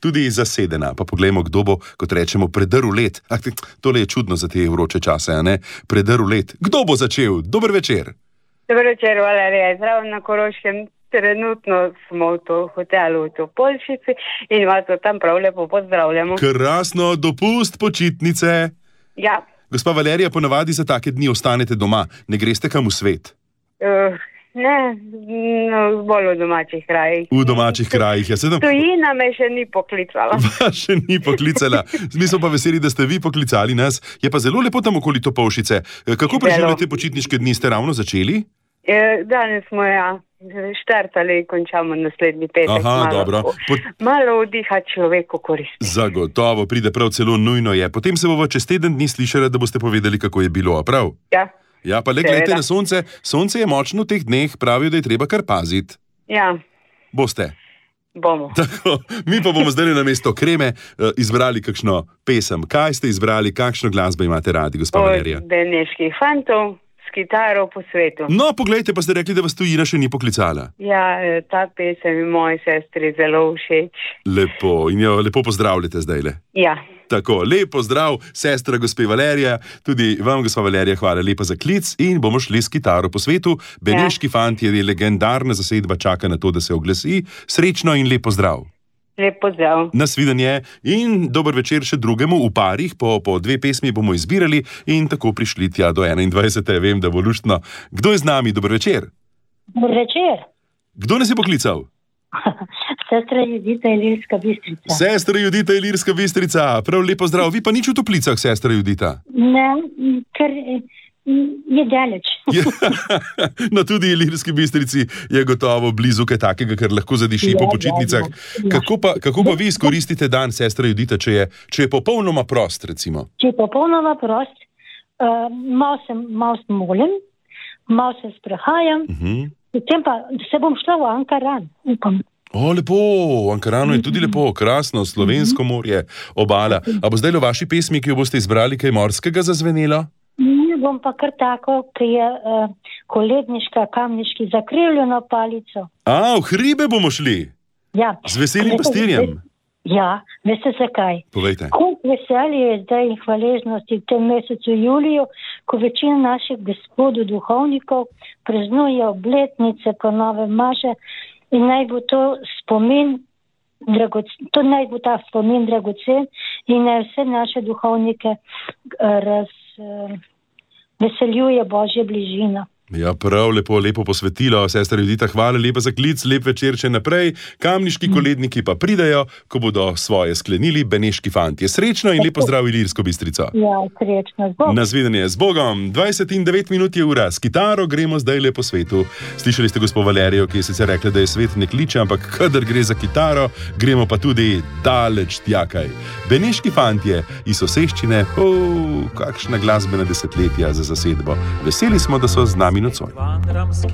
tudi zasedena. Pa poglejmo, kdo bo, kot rečemo, predrl led. Tole je čudno za te vroče čase, a ne? Predrl led. Kdo bo začel? Dober večer. Dober večer, Valerija. Zdrav na Koroškem. Trenutno smo v hotelu v Topolšici in vas tam prav lepo pozdravljamo. Krasno, dopust, počitnice. Ja. Gospa Valerija, ponavadi za take dni ostanete doma, ne greste kam v svet? Ne, bolj v domačih krajih. V domačih krajih, ja. Tujina me še ni poklicala. Še ni poklicala. Mi smo pa veseli, da ste vi poklicali nas. Je pa zelo lepo tam okoli Topolšice. Kako preživljate počitniške dni? Ste ravno začeli? Danes smo, štartali, končamo naslednji petek. Aha, dobro. Malo vdiha človeku koristi. Zagotovo, pride prav celo nujno je. Potem se bomo čez teden dni slišali, da boste povedali, kako je bilo, prav? Ja. Ja, pa le gledajte na sonce. Sonce je močno v teh dneh, pravijo, da je treba kar paziti. Ja. Boste? Bomo. Tako, mi pa bomo zdaj na mesto kreme izbrali kakšno pesem. Kaj ste izbrali, kakšno glasbo imate radi, gospa Valerija? Od Beneških fantov. Kitaro po svetu. No, poglejte, pa ste rekli, da vas tujina še ni poklicala. Ja, ta pesem je moji sestri zelo všeč. Lepo, in jo lepo pozdravljate zdajle. Ja. Tako, lep pozdrav, sestra gospe Valerija, tudi vam, gospa Valerija, hvala lepa za klic in bomo šli s Kitaro po svetu. Beneški fantje je legendarna zasedba, čaka na to, da se oglasi. Srečno in lep pozdrav. Lep pozdrav. Nasvidenje in dober večer še drugemu. V parih po dve pesmi bomo izbirali in tako prišli tja do 21. Vem, da bo luštno. Kdo je z nami? Dober večer. Dober večer. Kdo nas je poklical? Sestra Judita Ilirska Bistrica. Sestra Judita Ilirska Bistrica. Prav lepo zdrav. Vi pa nič v Toplicah, sestra Judita? Ne, ker je daleč. No, tudi Ilirski Bistrici je gotovo blizu kaj takega, kar lahko zadiši po počitnicah. Kako pa vi izkoristite dan, sestra Judita, če je popolnoma prost, recimo? Če je popolnoma prost, malo sem molim, malo se sprehajam, potem pa se bom šla v Ankaran, upam. O, lepo, v Ankaranu je tudi lepo, krasno, slovensko morje, obala. A bo zdaj v vaši pesmi, ki jo boste izbrali, kaj morskega zazvenelo? Bom pa kar tako, ki je koledniška, kamniški, zakrivljeno palico. A, v hribe bomo šli? Ja. Z veselim pastirjem? Ja, veste zakaj? Povejte. Koliko veselje je zdaj in hvaležnosti v tem mesecu juliju, ko večina naših gospodov duhovnikov praznuje obletnice po novem maše in naj bo to spomin, naj bo ta spomin dragocen in naj vse naše duhovnike veseljuje Božja bližina. Ja, prav, lepo posvetilo, sestra Judita, hvala lepa za klic, lep večer še naprej. Kamniški koledniki pa pridejo, ko bodo svoje sklenili beneški fantje. Srečno in lepo zdrav Ilirsko Bistrico. Ja, srečno, z Bogom. Nasvidenje, z Bogom. 20:09 je ura, s kitaro gremo zdaj lepo svetu. Slišali ste gospo Valerijo, ki je sicer rekla, da je svet ne kliče, ampak kadar gre za kitaro, gremo pa tudi daleč tjakaj. Beneški fantje iz soseščine, kakšna glasbena desetletja za zasedbo. Veseli smo, da so z nami nocoj.